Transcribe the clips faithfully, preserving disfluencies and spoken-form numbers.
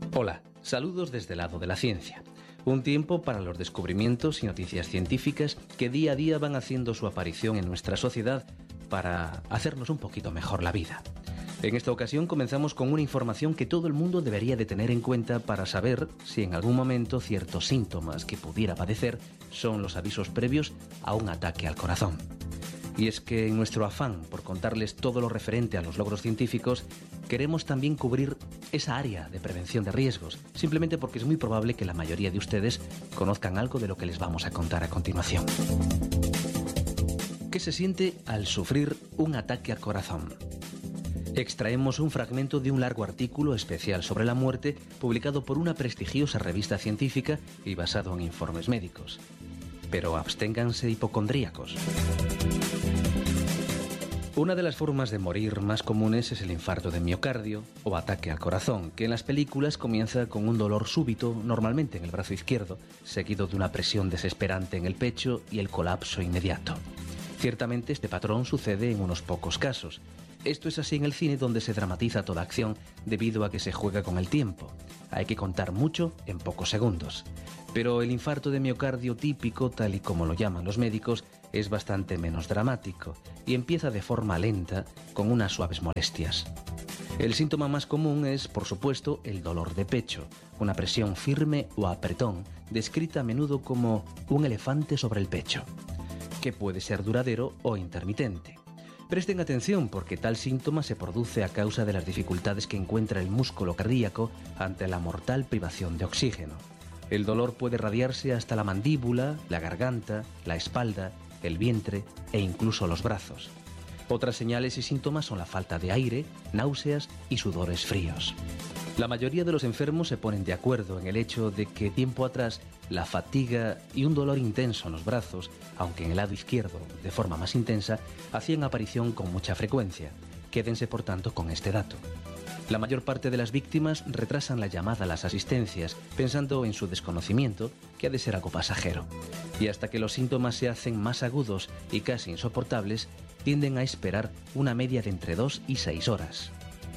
Hola, saludos desde el lado de la ciencia. Un tiempo para los descubrimientos y noticias científicas que día a día van haciendo su aparición en nuestra sociedad para hacernos un poquito mejor la vida. En esta ocasión comenzamos con una información que todo el mundo debería de tener en cuenta para saber si en algún momento ciertos síntomas que pudiera padecer son los avisos previos a un ataque al corazón. Y es que en nuestro afán por contarles todo lo referente a los logros científicos, queremos también cubrir esa área de prevención de riesgos, simplemente porque es muy probable que la mayoría de ustedes conozcan algo de lo que les vamos a contar a continuación. ¿Qué se siente al sufrir un ataque al corazón? Extraemos un fragmento de un largo artículo especial sobre la muerte publicado por una prestigiosa revista científica y basado en informes médicos. Pero absténganse hipocondríacos. Una de las formas de morir más comunes es el infarto de miocardio o ataque al corazón, que en las películas comienza con un dolor súbito, normalmente en el brazo izquierdo, seguido de una presión desesperante en el pecho y el colapso inmediato. Ciertamente este patrón sucede en unos pocos casos. Esto es así en el cine, donde se dramatiza toda acción debido a que se juega con el tiempo. Hay que contar mucho en pocos segundos. Pero el infarto de miocardio típico, tal y como lo llaman los médicos, es bastante menos dramático y empieza de forma lenta con unas suaves molestias. El síntoma más común es, por supuesto, el dolor de pecho, una presión firme o apretón, descrita a menudo como un elefante sobre el pecho, que puede ser duradero o intermitente. Presten atención, porque tal síntoma se produce a causa de las dificultades que encuentra el músculo cardíaco ante la mortal privación de oxígeno. El dolor puede radiarse hasta la mandíbula, la garganta, la espalda, el vientre e incluso los brazos. Otras señales y síntomas son la falta de aire, náuseas y sudores fríos. La mayoría de los enfermos se ponen de acuerdo en el hecho de que tiempo atrás la fatiga y un dolor intenso en los brazos, aunque en el lado izquierdo de forma más intensa, hacían aparición con mucha frecuencia. Quédense por tanto con este dato. La mayor parte de las víctimas retrasan la llamada a las asistencias, pensando en su desconocimiento, que ha de ser algo pasajero. Y hasta que los síntomas se hacen más agudos y casi insoportables, tienden a esperar una media de entre dos y seis horas.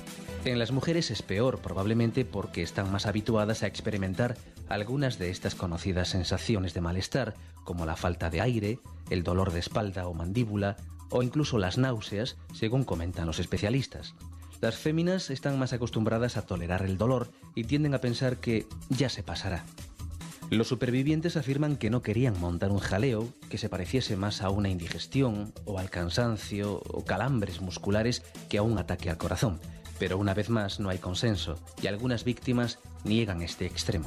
En las mujeres es peor, probablemente porque están más habituadas a experimentar algunas de estas conocidas sensaciones de malestar, como la falta de aire, el dolor de espalda o mandíbula, o incluso las náuseas, según comentan los especialistas. Las féminas están más acostumbradas a tolerar el dolor y tienden a pensar que ya se pasará. Los supervivientes afirman que no querían montar un jaleo que se pareciese más a una indigestión o al cansancio o calambres musculares que a un ataque al corazón. Pero una vez más no hay consenso y algunas víctimas niegan este extremo.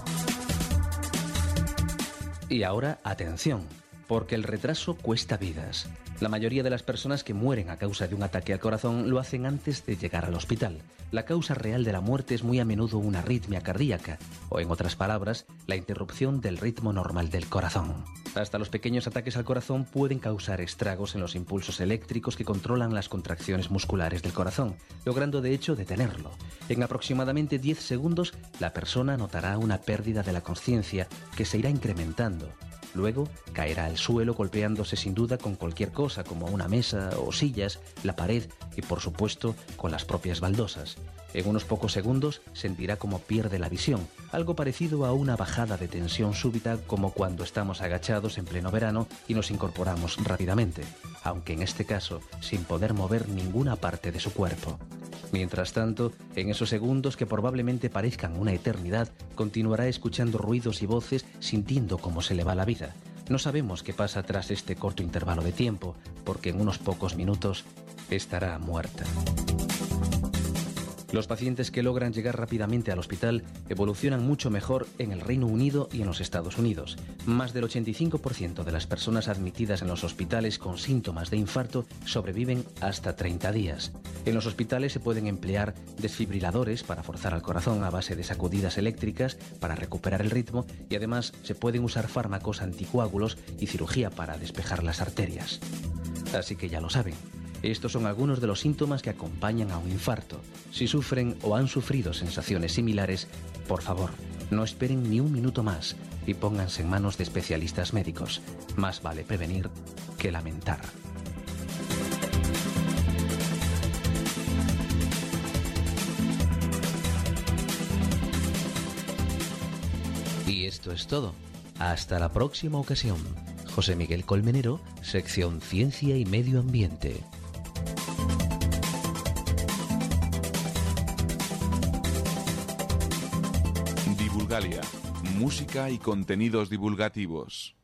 Y ahora, atención, porque el retraso cuesta vidas. La mayoría de las personas que mueren a causa de un ataque al corazón lo hacen antes de llegar al hospital. La causa real de la muerte es muy a menudo una arritmia cardíaca, o en otras palabras, la interrupción del ritmo normal del corazón. Hasta los pequeños ataques al corazón pueden causar estragos en los impulsos eléctricos que controlan las contracciones musculares del corazón, logrando de hecho detenerlo. En aproximadamente diez segundos, la persona notará una pérdida de la consciencia que se irá incrementando. Luego caerá al suelo golpeándose sin duda con cualquier cosa, como una mesa o sillas, la pared y por supuesto con las propias baldosas. En unos pocos segundos sentirá como pierde la visión, algo parecido a una bajada de tensión súbita, como cuando estamos agachados en pleno verano y nos incorporamos rápidamente, aunque en este caso sin poder mover ninguna parte de su cuerpo. Mientras tanto, en esos segundos que probablemente parezcan una eternidad, continuará escuchando ruidos y voces, sintiendo cómo se le va la vida. No sabemos qué pasa tras este corto intervalo de tiempo, porque en unos pocos minutos estará muerta. Los pacientes que logran llegar rápidamente al hospital evolucionan mucho mejor en el Reino Unido y en los Estados Unidos. Más del ochenta y cinco por ciento de las personas admitidas en los hospitales con síntomas de infarto sobreviven hasta treinta días. En los hospitales se pueden emplear desfibriladores para forzar al corazón a base de sacudidas eléctricas para recuperar el ritmo, y además se pueden usar fármacos anticoágulos y cirugía para despejar las arterias. Así que ya lo saben. Estos son algunos de los síntomas que acompañan a un infarto. Si sufren o han sufrido sensaciones similares, por favor, no esperen ni un minuto más y pónganse en manos de especialistas médicos. Más vale prevenir que lamentar. Y esto es todo. Hasta la próxima ocasión. José Miguel Colmenero, sección Ciencia y Medio Ambiente. Divulgalia, música y contenidos divulgativos.